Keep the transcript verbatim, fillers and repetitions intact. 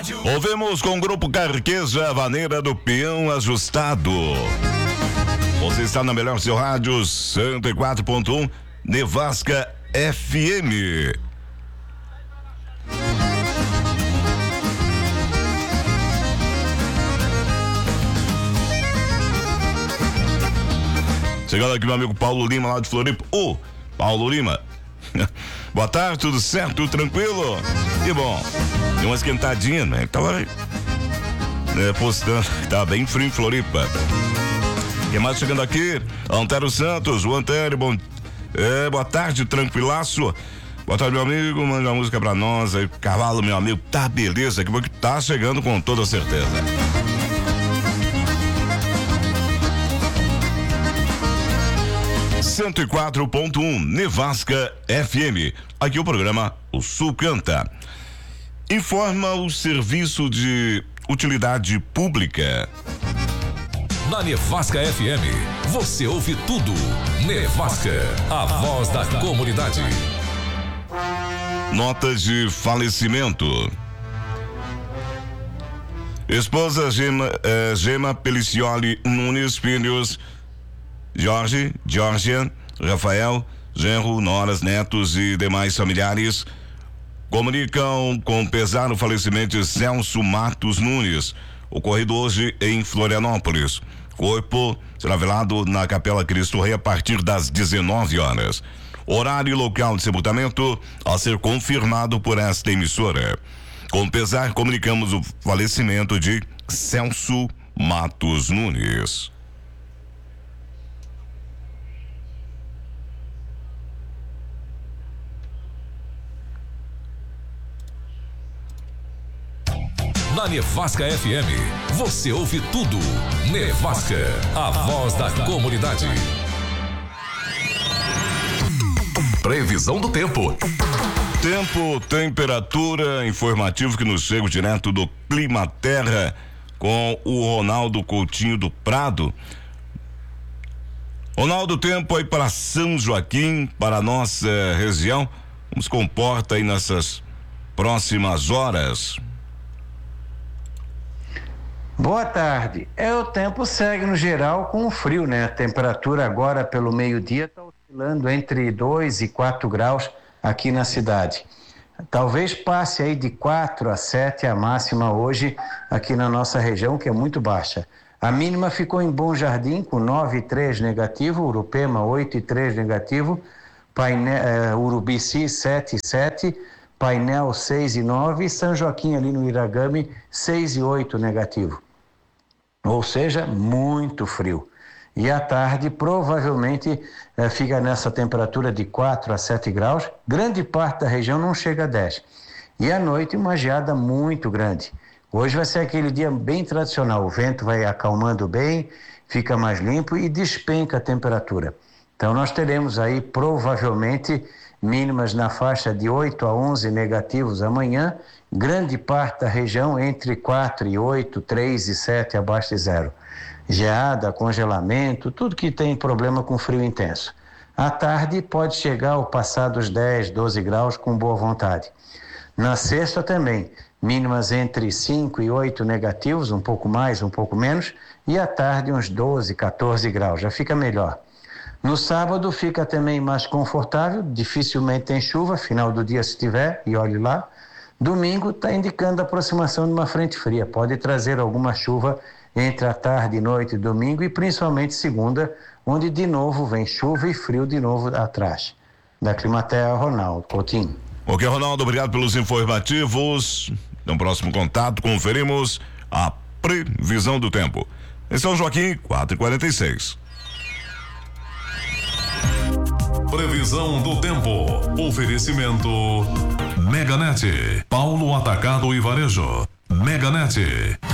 Ouvimos com o grupo Carqueja, Vaneira do Peão Ajustado. Você está na melhor seu rádio, cento e quatro ponto um, Nevasca F M. Chegando aqui meu amigo Paulo Lima, lá de Floripa. Ô, oh, Paulo Lima. Boa tarde, tudo certo, tudo tranquilo? Que bom. Deu uma esquentadinha, né? Tava é, postando, tava bem frio em Floripa. Quem mais chegando aqui? Antero Santos, o Antero, bom. É, boa tarde, tranquilaço. Boa tarde, meu amigo, manda uma música pra nós aí. Cavalo, meu amigo, tá beleza, que bom que tá chegando com toda certeza. cento e quatro ponto um Nevasca F M. Aqui o programa O Sul Canta. Informa o serviço de utilidade pública. Na Nevasca F M, você ouve tudo. Nevasca, a voz da comunidade. Notas de falecimento. Esposa Gema, eh, Gema Pelicioli Nunes, filhos Jorge, Georgia, Rafael, genro, noras, netos e demais familiares comunicam com pesar o falecimento de Celso Matos Nunes, ocorrido hoje em Florianópolis. Corpo será velado na Capela Cristo Rei a partir das dezenove horas. Horário e local de sepultamento a ser confirmado por esta emissora. Com pesar, comunicamos o falecimento de Celso Matos Nunes. Na Nevasca F M, você ouve tudo. Nevasca, a voz da comunidade. Previsão do tempo. Tempo, temperatura, informativo que nos chega direto do Clima Terra com o Ronaldo Coutinho do Prado. Ronaldo, tempo aí para São Joaquim, para a nossa região. Como se comporta aí nessas próximas horas? Boa tarde. É, o tempo segue no geral com o frio, né? A temperatura agora pelo meio-dia está oscilando entre dois e quatro graus aqui na cidade. Talvez passe aí de quatro a sete a máxima hoje aqui na nossa região, que é muito baixa. A mínima ficou em Bom Jardim com nove e três negativo, Urupema oito e três negativo, Painel, uh, Urubici sete e sete, Painel seis e nove e São Joaquim ali no Iragami seis e oito negativo. Ou seja, muito frio. E à tarde provavelmente eh, fica nessa temperatura de quatro a sete graus. Grande parte da região não chega a dez. E à noite uma geada muito grande. Hoje vai ser aquele dia bem tradicional. O vento vai acalmando bem, fica mais limpo e despenca a temperatura. Então nós teremos aí provavelmente mínimas na faixa de oito a onze negativos amanhã, grande parte da região entre quatro e oito, três e sete abaixo de zero. Geada, congelamento, tudo que tem problema com frio intenso. À tarde pode chegar ao passar dos dez, doze graus com boa vontade. Na sexta também, mínimas entre cinco e oito negativos, um pouco mais, um pouco menos, e à tarde uns doze, quatorze graus, já fica melhor. No sábado fica também mais confortável, dificilmente tem chuva, final do dia se tiver, e olhe lá. Domingo está indicando a aproximação de uma frente fria, pode trazer alguma chuva entre a tarde e noite, domingo e principalmente segunda, onde de novo vem chuva e frio de novo atrás. Da Climaterra, Ronaldo Coutinho. Ok, Ronaldo, obrigado pelos informativos. No próximo contato, conferimos a previsão do tempo. Em São Joaquim, quatro e quarenta e seis. Previsão do tempo. Oferecimento Meganet. Paulo Atacado e Varejo. Meganet.